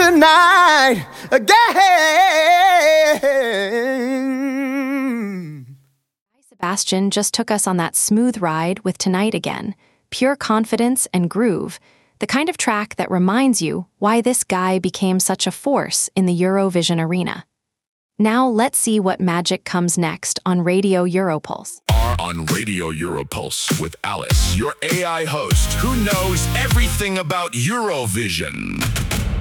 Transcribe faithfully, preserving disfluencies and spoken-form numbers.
tonight again. Sebastian just took us on that smooth ride with Tonight Again, pure confidence and groove, the kind of track that reminds you why this guy became such a force in the Eurovision arena. Now let's see what magic comes next on Radio Europulse. Are on Radio Europulse with Alice, your A I host who knows everything about Eurovision.